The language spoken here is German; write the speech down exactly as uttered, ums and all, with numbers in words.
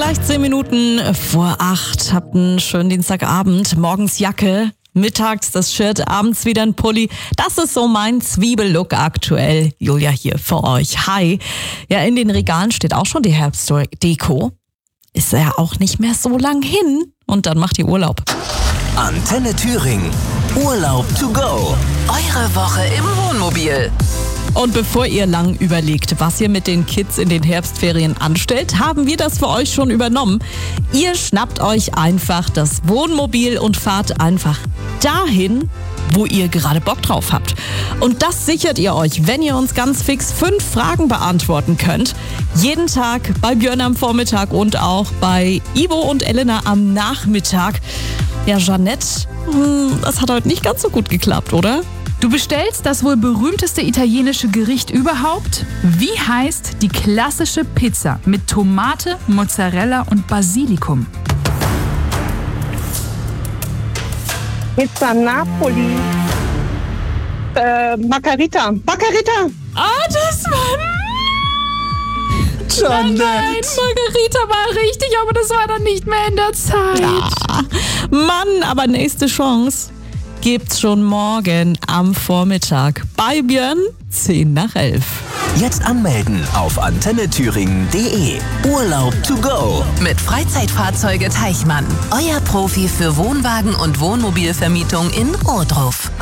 Gleich zehn Minuten vor acht. Habt einen schönen Dienstagabend. Morgens Jacke, mittags das Shirt, abends wieder ein Pulli. Das ist so mein Zwiebellook aktuell. Julia hier für euch. Hi. Ja, in den Regalen steht auch schon die Herbstdeko. Ist ja auch nicht mehr so lang hin. Und dann macht ihr Urlaub. Antenne Thüringen. Urlaub to go. Eure Woche im Wohnmobil. Und bevor ihr lang überlegt, was ihr mit den Kids in den Herbstferien anstellt, haben wir das für euch schon übernommen. Ihr schnappt euch einfach das Wohnmobil und fahrt einfach dahin, wo ihr gerade Bock drauf habt. Und das sichert ihr euch, wenn ihr uns ganz fix fünf Fragen beantworten könnt. Jeden Tag bei Björn am Vormittag und auch bei Ivo und Elena am Nachmittag. Ja, Jeanette, das hat heute nicht ganz so gut geklappt, oder? Du bestellst das wohl berühmteste italienische Gericht überhaupt? Wie heißt die klassische Pizza mit Tomate, Mozzarella und Basilikum? Pizza Napoli. Äh, Margarita. Margarita. Ah, das war... Jeanette. Nein, Margarita war richtig, aber das war dann nicht mehr in der Zeit. Ja. Mann, aber nächste Chance gibt's schon morgen am Vormittag bei Björn, zehn nach elf. Jetzt anmelden auf antenne thüringen punkt de. Urlaub to go. Mit Freizeitfahrzeuge Teichmann. Euer Profi für Wohnwagen und Wohnmobilvermietung in Ohrdruf.